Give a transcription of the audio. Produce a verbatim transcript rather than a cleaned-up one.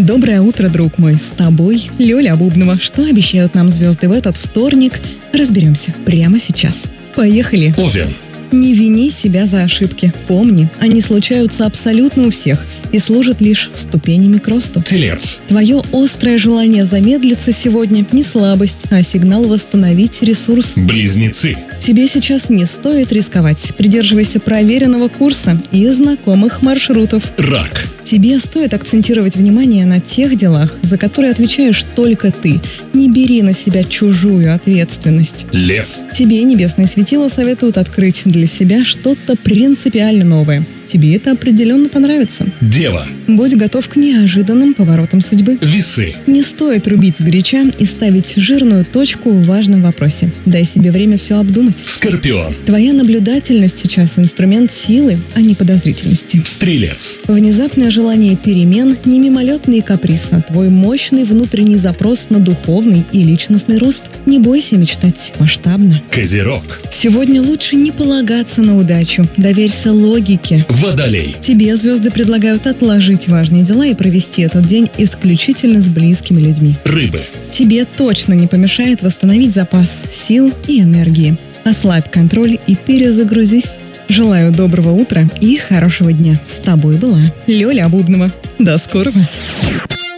Доброе утро, друг мой, с тобой Лёля Бубнова. Что обещают нам звезды в этот вторник? Разберемся прямо сейчас. Поехали! Овен. Не вини себя за ошибки. Помни, они случаются абсолютно у всех и служат лишь ступенями к росту. Телец. Твое острое желание замедлиться сегодня не слабость, а сигнал восстановить ресурс. Близнецы. Тебе сейчас не стоит рисковать. Придерживайся проверенного курса и знакомых маршрутов. Рак. Тебе стоит акцентировать внимание на тех делах, за которые отвечаешь только ты. Не бери на себя чужую ответственность. Лев. Тебе небесные светила советуют открыть для себя что-то принципиально новое. Тебе это определенно понравится. Дева. Будь готов к неожиданным поворотам судьбы. Весы. Не стоит рубить сгоряча и ставить жирную точку в важном вопросе. Дай себе время все обдумать. Скорпион. Твоя наблюдательность сейчас инструмент силы, а не подозрительности. Стрелец. Внезапное желание перемен, не мимолетный каприз, а твой мощный внутренний запрос на духовный и личностный рост. Не бойся мечтать масштабно. Козерог. Сегодня лучше не полагаться на удачу. Доверься логике. Водолей. Тебе звезды предлагают отложить важные дела и провести этот день исключительно с близкими людьми. Рыбы. Тебе точно не помешает восстановить запас сил и энергии. Ослабь контроль и перезагрузись. Желаю доброго утра и хорошего дня. С тобой была Лёля Бубнова. До скорого.